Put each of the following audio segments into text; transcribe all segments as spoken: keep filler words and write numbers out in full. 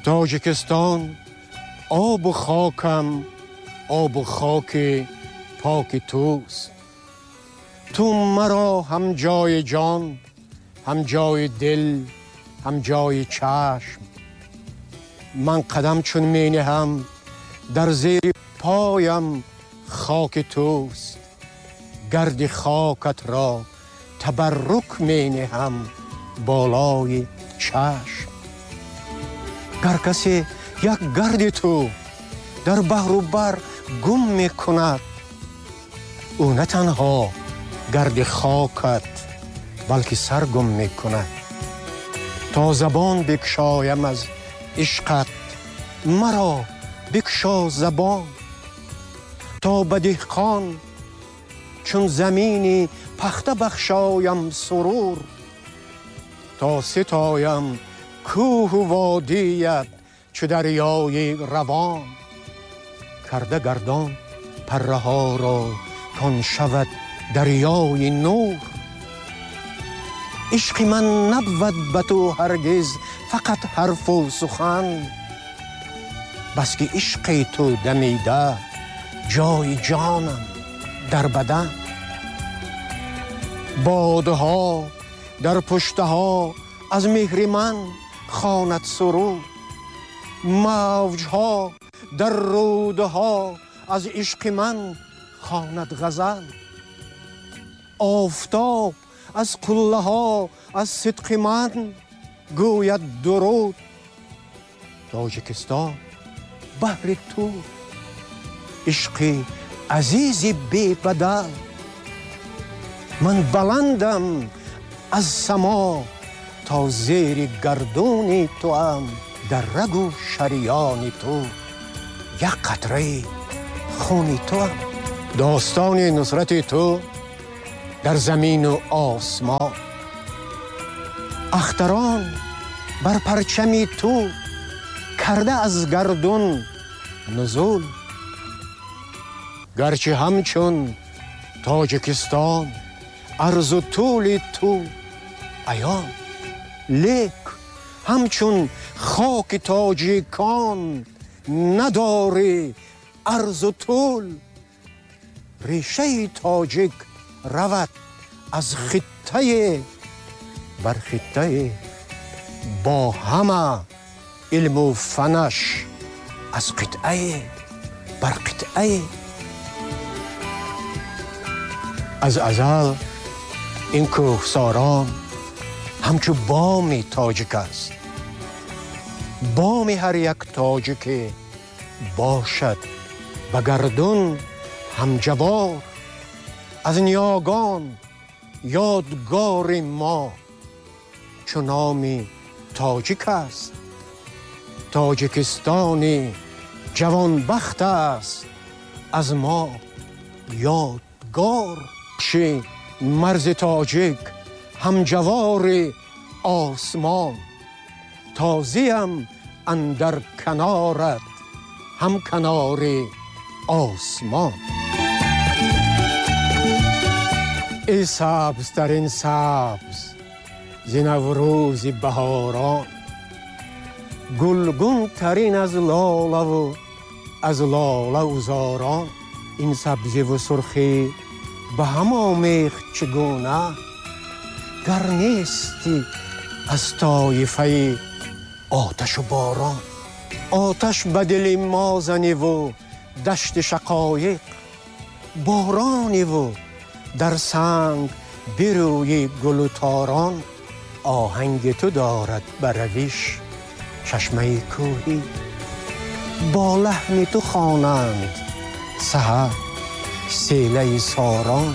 تاجیکستان آب و خاکم، آب و خاک پاک توست. تو مرا هم جای جان، هم جای دل، هم جای چشم. من قدم چون می نهم در زیر پایم خاک توست. گرد خاکت را تبرک می نهم بالای چشم. گر کسی یک گرد تو در بحر و بر گم می کند، او نه تنها گرد خاکت بلکه سر گم می کند. تا زبان بکشایم از عشقت، مرا بکشا زبان. تا به دهقان چون زمینی پخته بخشایم سرور. تا ستایم کوه و وادیت چو دریای روان. کرده گردان پره ها را تان شود دریای نور. عشق من نبود به تو هرگز فقط حرف و سخن، بس که عشق تو دمیده جای جانم در بدن. بادها در پشتها از مهر من خواند سرود. موجها در رودها از عشق من خواند غزل. آفتاب از قله ها از صدق من گوید درود. تاجیکستان بحر تو، عشق عزیز بی بدل. من بلندم از سما تا زیر گردون تو ام. در رگ و شریان تو یک قطره خون تو ام. داستان نصرت تو در زمین و آسمان. اختران بر پرچم تو کرده از گردون نزول. گرچه همچون تاجیکستان عرض و طول تو عیان، لیک همچون خاک تاجیکان نداره عرض و طول. ریشه تاجیک رود از خطه بر خطه، با همه علم و فنش از قطعه بر قطعه. از ازل این کوهساران همچو بام تاجیک است. بام هر یک تاجیک باشد به گردون همجوار. از نیاگان یادگار ما چو نام تاجیک است. تاجیکستانی جوانبخت است از ما یادگار. شی مرز تاجیک همجوار آسمان. تازیم اندر کنارت هم کنار آسمان. ای سبز ترین سبز ز نوروز بهاران. گلگون ترین از لاله و از لاله و زاران. این سبزی و سرخی به هم آمیخت چگونه؟ گر نیستی از طایفه آتش و باران. آتش به دل ما زنی و دشت شقایق. بارانی و در سنگ بروی گل و تاران. آهنگ تو دارد بر رویش چشمه کوهی. با لحن تو خوانند سحر سیله ساران.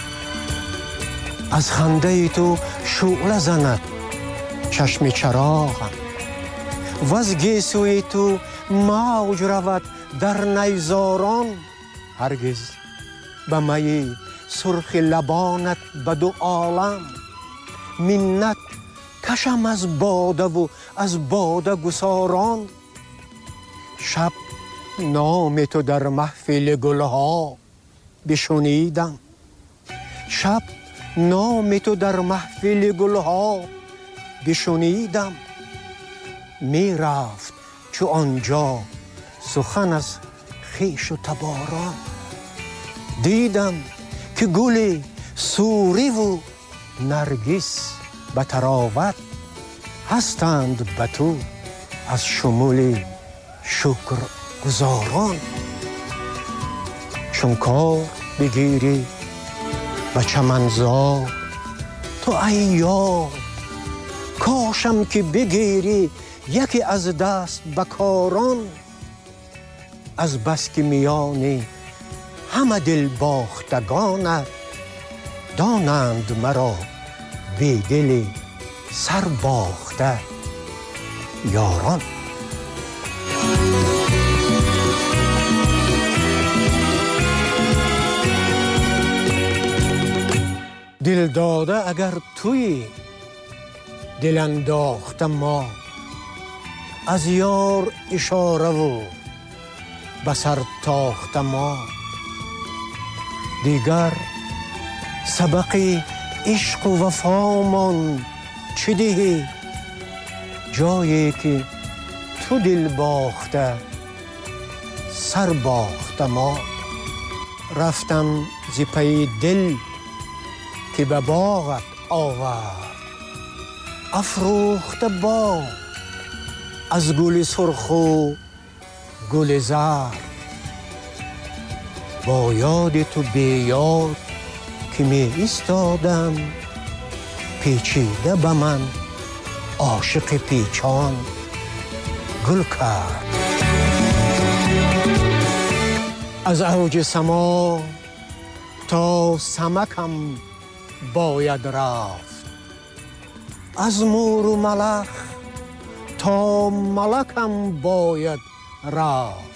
از خنده تو شعله زند چشم چراغم. و از گیسوی تو موج رود در نیزاران. هرگز به می سرخ لبانت به دو عالم منت کشم از باده و از باده گساران. شب نام تو در محفل گلها بشنیدم. شب نام تو در محفل گلها بشنیدم. می رفت چو آنجا سخن از خویش و تباران. دیدم که گل سوری و نرگس به طراوت هستند به تو از شمول شکر گزاران. چون کار بگیری به چمنزار تو ای یار، کاشم که بگیری یکی از دست بکاران. از بس که میانی همه دل باختگانت دانند مرا بی دل سر باخته یاران. دل داده اگر توی دل انداخته ما، از یار اشاره و بسر تاخته ما. دیگر سبق عشق و وفامان چه دهی؟ جایی که تو دل باخته سر باخته ما. رفتم ز پی دل که به باغت آورد، افروخته باغ از گل سرخ و گل زرد. با یاد تو بی یاد که می ایستادم، پیچیده به من عاشق پیچان گل کرد. از اوج سما تا سمکم باید رفت، از مور و ملخ تا ملکم باید رفت.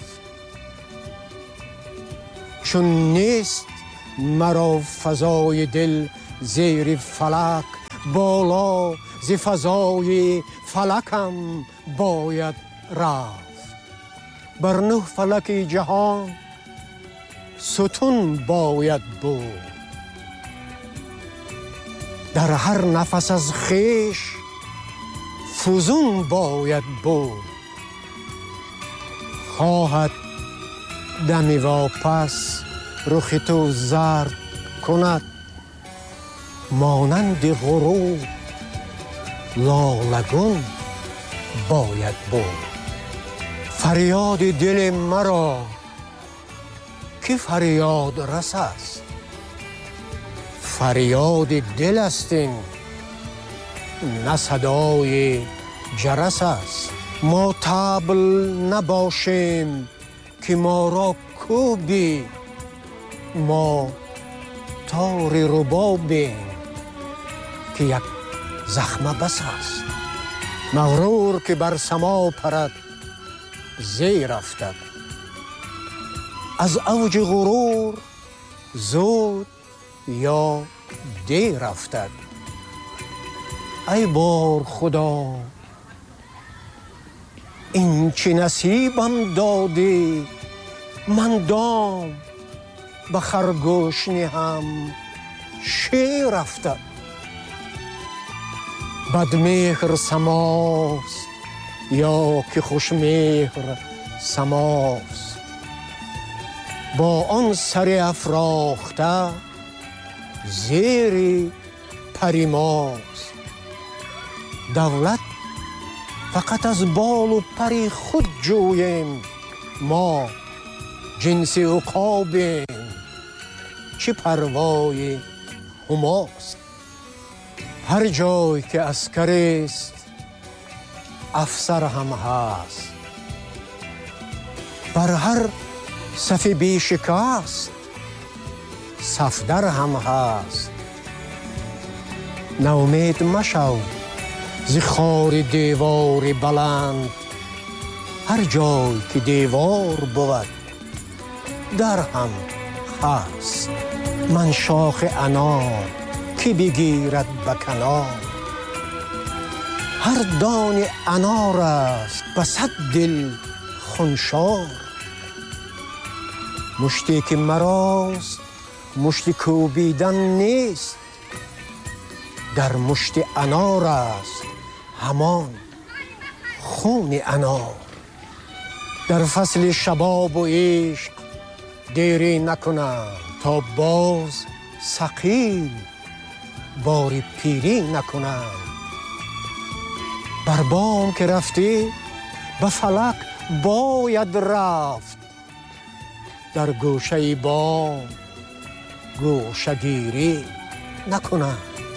چون نیست مرا فضای دل زیر فلک، بالا ز فضای فلکم باید رفت. بر نه فلک جهان ستون باید بود، در هر نفس از خویش فزون باید بود. خواهد دمی واپس رخ تو زرد کند، مانند غروب لالگون باید بود. فریاد دل مرا که فریاد رس است، فریاد دل است این نه صدای جرس است. ما طبل نباشیم که ما را کوبی، ما تار ربابیم که یک زخم بس است. مغرور که بر سما پرد زیر افتد، از اوج غرور زود یا دیر افتد. ای بار خدا این چه نصیبم دادی، من دام به خرگوش نهم شیر افتد. بدمهر سماست یا که خوشمهر سماست، با آن سر افراخته زیر پری ماست. دولت فقط از بال و پری خود جویم، ما جنس عقابیم چه پروای هماست. هر جای که عسکر است افسر هم هست، بر هر صف بی شکست صفدر هم هست. ناامید مشو ز خار دیوار بلند، هر جای که دیوار بود در هم هست. من شاخ انار که بگیرد به کنار، هر دانه انار است به صد دل خونشار. مشتی که مراست مشت کوبیدن نیست، در مشت انار است همان خون انار. در فصل شباب و عشق دیری نکنند تا باز ثقیل باری پیری نکنند. بر بام که رفتی به فلک باید رفت، در گوشه بام گوشه‌گیری نکنند.